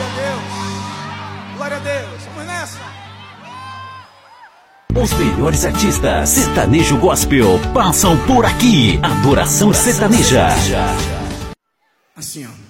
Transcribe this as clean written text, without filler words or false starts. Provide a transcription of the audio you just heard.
Glória a Deus. Vamos nessa. Os melhores artistas sertanejo gospel passam por aqui. Adoração sertaneja. Assim, ó.